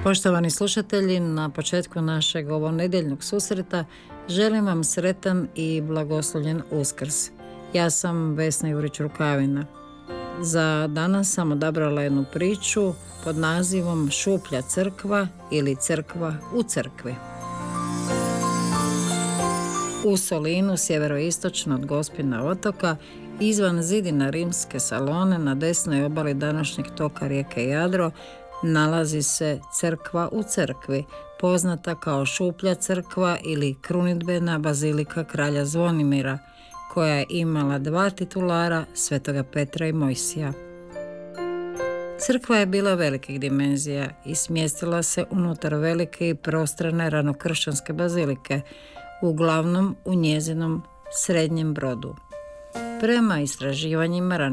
Poštovani slušatelji, na početku našeg ovonedjeljnog susreta želim vam sretan i blagoslovljen Uskrs. Ja sam Vesna Jurić-Rukavina. Za danas sam odabrala jednu priču pod nazivom Šuplja crkva ili Crkva u crkvi. U Solinu, sjeveroistočno od Gospina otoka, izvan zidina Rimske Salone, na desnoj obali današnjeg toka rijeke Jadro, nalazi se Crkva u crkvi, poznata kao Šuplja crkva ili krunidbena bazilika kralja Zvonimira, koja je imala dva titulara, Svetoga Petra i Mojsija. Crkva je bila velikih dimenzija i smjestila se unutar velike i prostrane ranokršćanske bazilike, uglavnom u njezinom srednjem brodu. Prema istraživanjima